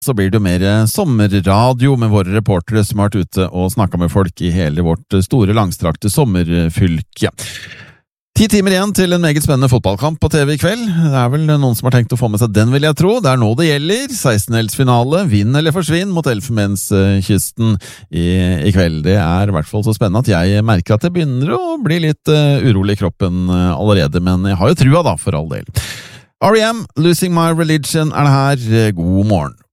Så blir det jo mer sommerradio med våre reportere som har vært ute og snakket med folk i hele vårt store, langstrakte sommerfylke. 10 timer igjen til en meget spennende fotballkamp på TV i kveld. Det er vel noen som har tenkt å få med seg den, vil jeg tro. Det er nå det gjelder. 16-heldsfinale, vinn eller forsvinn mot Elfenbenskysten i kveld. Det er i hvert fall så spennende at jeg merker at det begynner å bli litt urolig i kroppen allerede, men jeg har jo trua da, for all del. R.E.M. Losing My Religion er det her. God morgen.